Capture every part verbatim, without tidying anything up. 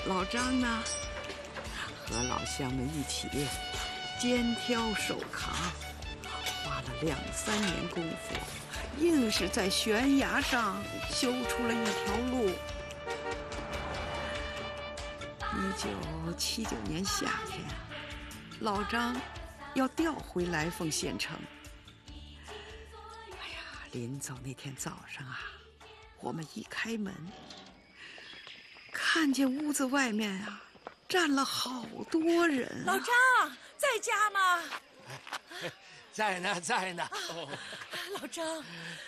老张呢，和老乡们一起肩挑手扛，花了两三年功夫，硬是在悬崖上修出了一条路。一九七九年夏天，老张要调回来凤县城。哎呀，临走那天早上啊，我们一开门，看见屋子外面啊站了好多人啊。 老张在家吗？ 在呢，在呢。 哦、老张，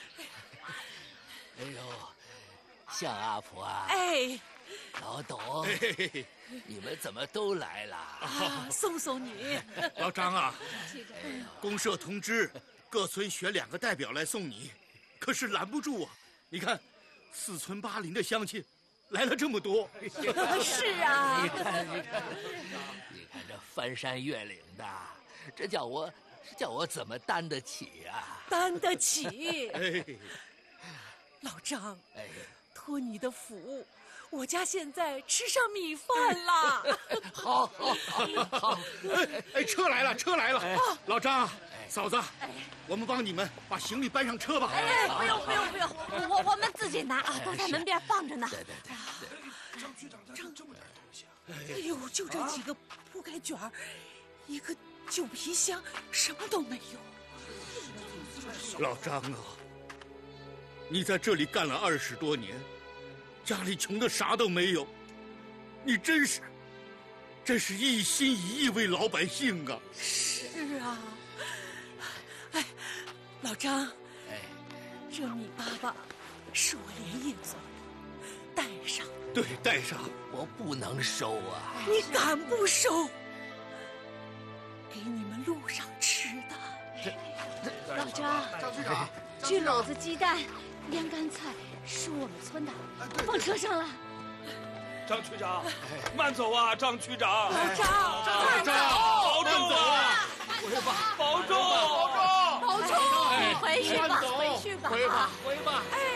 哎呦，向阿婆啊！ 哎， 老董，哎、你们怎么都来了？ 啊，送送你。 老张啊，公社通知各村选两个代表来送你，可是拦不住啊！你看，四村八邻的乡亲来了这么多。 是啊， 你看，你看，你看这翻山越岭的，这叫我。这叫我怎么担得起啊？ 担得起！ 哎， 老张， 哎， 托你的福，我家现在吃上米饭了。 好，好，好，好！ 哎哎，车来了，车来了！哎、老张，哎、嫂子，哎、我们帮你们把行李搬上车吧。 哎，不用，不用，不用，我我们自己拿啊，都在门边放着呢。 对对对。 张局长带了这么点东西啊！ 哎呦，就这几个铺盖卷儿，一个。旧皮箱什么都没有。 老张啊，你在这里干了二十多年，家里穷的啥都没有，你真是，真是一心一意为老百姓啊！ 是啊，哎，老张， 哎， 这米粑粑是我连夜做的，带上。 对，带上。 我不能收啊！ 你敢不收？给你们路上吃的。 老张， 张局长， 这篓子鸡蛋、凉干菜是我们村的，放车上了。 张区长，慢走啊，张区长。 老张， 张长，保重啊！ 回吧， 保重， 保重，保重，回去吧，回去吧， 回吧，回吧。 哎。